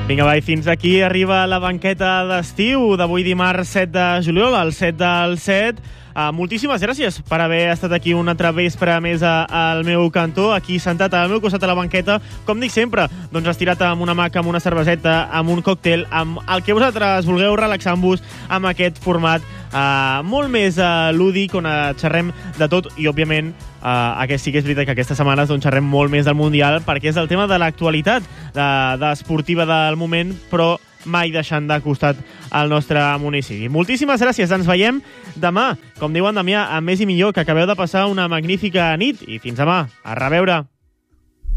Vinga, va, i fins aquí arriba la banqueta d'estiu d'avui dimarts 7 de juliol, al 7 del 7. Moltíssimes gràcies per haver estat aquí un altre vespre més al meu cantó, aquí sentat al meu costat a la banqueta, com dic sempre, doncs estirat amb una maca, amb una cerveseta, amb un còctel, amb el que vosaltres vulgueu, relaxant-vos amb aquest format molt més lúdic, on xerrem de tot i, òbviament, sí que és veritat que aquestes setmanes doncs, xerrem molt més del Mundial perquè és el tema de l'actualitat esportiva del moment, però mai deixant de costat el nostre municipi. Moltíssimes gràcies, ens veiem demà, com diu en Damià, amb més i millor, que acabeu de passar una magnífica nit, i fins demà, a reveure.